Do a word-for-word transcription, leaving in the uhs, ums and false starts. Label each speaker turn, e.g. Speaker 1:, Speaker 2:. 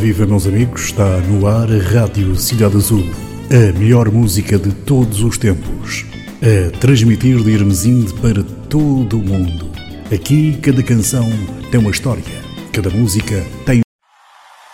Speaker 1: viva, meus amigos, está no ar a Rádio Cidade Azul, a melhor música de todos os tempos, a transmitir de Irmesinde para todo o mundo. Aqui cada canção tem uma história, cada música tem